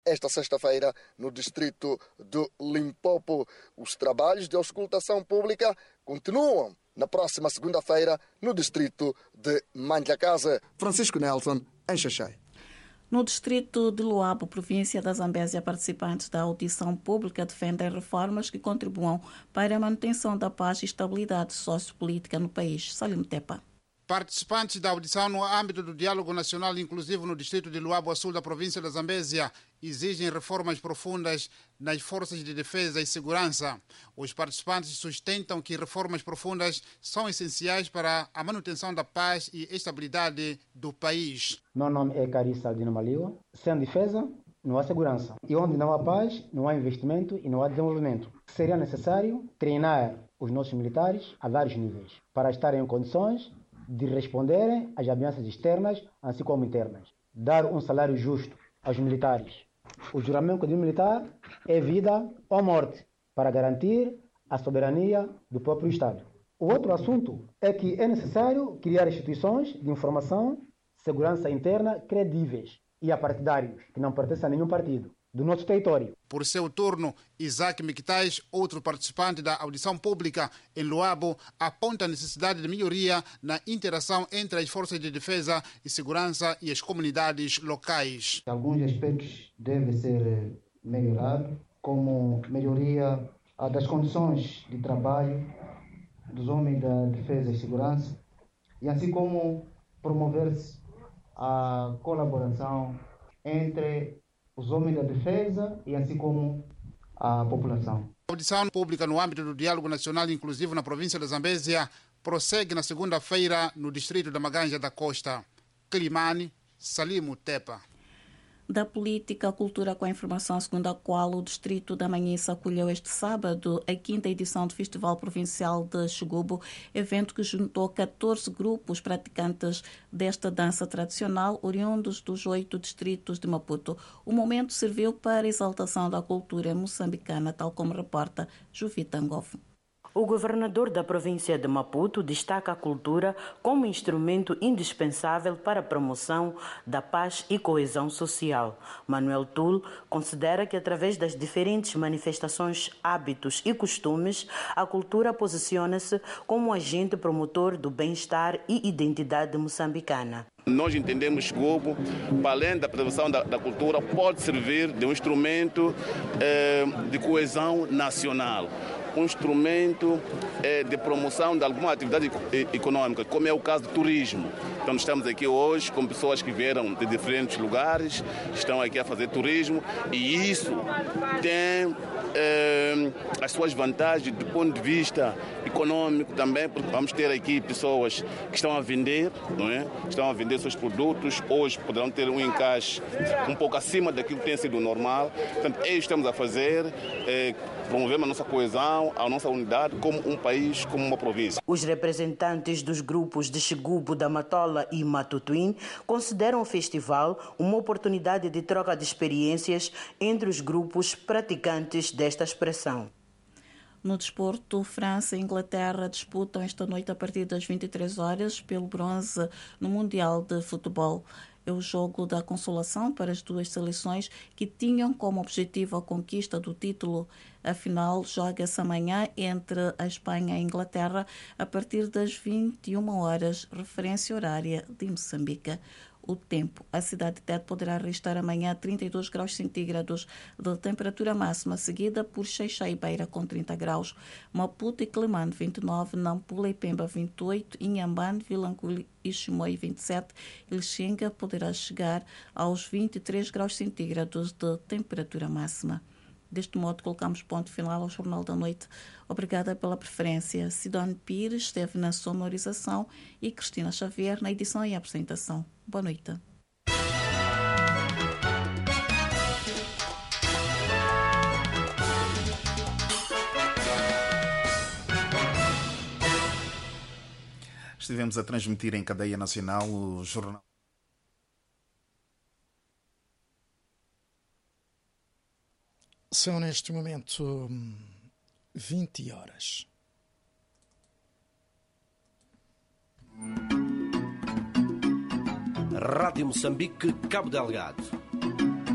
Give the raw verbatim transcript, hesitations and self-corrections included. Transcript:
esta sexta-feira no distrito de Limpopo. Os trabalhos de auscultação pública continuam na próxima segunda-feira no distrito de Manjacasa. Francisco Nelson, em Xaxai. No distrito de Luabo, província da Zambésia, participantes da audição pública defendem reformas que contribuam para a manutenção da paz e estabilidade sociopolítica no país. Salim Tepa. Participantes da audição no âmbito do diálogo nacional inclusivo no distrito de Luabo, a sul da província da Zambésia, exigem reformas profundas nas forças de defesa e segurança. Os participantes sustentam que reformas profundas são essenciais para a manutenção da paz e estabilidade do país. Meu nome é Carissa Aldino Maliwa. Sem defesa, não há segurança. E onde não há paz, não há investimento e não há desenvolvimento. Seria necessário treinar os nossos militares a vários níveis para estarem em condições de responderem às ameaças externas, assim como internas. Dar um salário justo aos militares. O juramento de um militar é vida ou morte, para garantir a soberania do próprio Estado. O outro assunto é que é necessário criar instituições de informação, segurança interna credíveis e apartidários, que não pertencem a nenhum partido, do nosso território. Por seu turno, Isaac Miquitais, outro participante da audição pública em Luabo, aponta a necessidade de melhoria na interação entre as forças de defesa e segurança e as comunidades locais. Alguns aspectos devem ser melhorados, como melhoria das condições de trabalho dos homens da defesa e segurança, e assim como promover-se a colaboração entre os homens da defesa e assim como a população. A audição pública no âmbito do diálogo nacional inclusivo na província da Zambésia prossegue na segunda-feira no distrito da Maganja da Costa. Climane, Salimo Tepa. Da política à cultura com a informação segundo a qual o distrito da Manhissa acolheu este sábado a quinta edição do Festival Provincial de Xigubo, evento que juntou catorze grupos praticantes desta dança tradicional oriundos dos oito distritos de Maputo. O momento serviu para a exaltação da cultura moçambicana, tal como reporta Juvita Ngofo. O governador da província de Maputo destaca a cultura como instrumento indispensável para a promoção da paz e coesão social. Manuel Tul considera que, através das diferentes manifestações, hábitos e costumes, a cultura posiciona-se como agente promotor do bem-estar e identidade moçambicana. Nós entendemos que Xigubo, para além da preservação da, da cultura, pode servir de um instrumento eh, de coesão nacional. Um instrumento eh, de promoção de alguma atividade econômica, como é o caso do turismo. Então, estamos aqui hoje com pessoas que vieram de diferentes lugares, estão aqui a fazer turismo, e isso tem eh, as suas vantagens do ponto de vista econômico também, porque vamos ter aqui pessoas que estão a vender, não é? Estão a vender seus produtos, hoje poderão ter um encaixe um pouco acima daquilo que tem sido normal. Portanto, é isso que estamos a fazer, eh, promovemos a nossa coesão, a nossa unidade como um país, como uma província. Os representantes dos grupos de Xigubo, da Matola e Matutuim consideram o festival uma oportunidade de troca de experiências entre os grupos praticantes desta expressão. No desporto, França e Inglaterra disputam esta noite a partir das vinte e três horas pelo bronze no Mundial de Futebol. É o jogo da consolação para as duas seleções que tinham como objetivo a conquista do título. A final joga-se amanhã entre a Espanha e a Inglaterra a partir das vinte e uma horas, referência horária de Moçambique. O tempo. A cidade de Tete poderá registrar amanhã trinta e dois graus centígrados de temperatura máxima, seguida por Xai-Xai e Beira com trinta graus, Maputo e Quelimane vinte e nove, Nampula e Pemba vinte e oito, Inhambane, Vilanculo e Chimoio vinte e sete, e Lixinga poderá chegar aos vinte e três graus centígrados de temperatura máxima. Deste modo, colocamos ponto final ao Jornal da Noite. Obrigada pela preferência. Sidone Pires esteve na sonorização e Cristina Xavier na edição e apresentação. Boa noite. Estivemos a transmitir em cadeia nacional o Jornal. São neste momento vinte horas. Rádio Moçambique, Cabo Delgado.